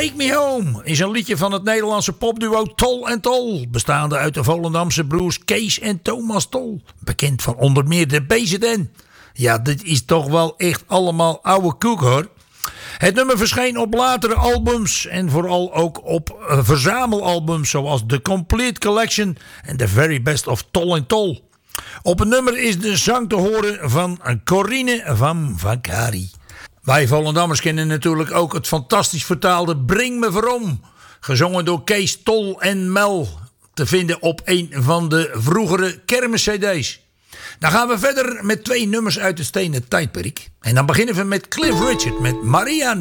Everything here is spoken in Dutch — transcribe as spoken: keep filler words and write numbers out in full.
Take Me Home is een liedje van het Nederlandse popduo Tol en Tol, bestaande uit de Volendamse broers Kees en Thomas Tol, bekend van onder meer de B Z N. Ja, dit is toch wel echt allemaal oude koek hoor. Het nummer verscheen op latere albums en vooral ook op uh, verzamelalbums zoals The Complete Collection en The Very Best of Tol en Tol. Op het nummer is de zang te horen van Corine van Vakari. Wij Volendammers kennen natuurlijk ook het fantastisch vertaalde Bring Me Verom, gezongen door Kees Tol en Mel, te vinden op een van de vroegere kermis-cd's. Dan gaan we verder met twee nummers uit het stenen tijdperk. En dan beginnen we met Cliff Richard met Maria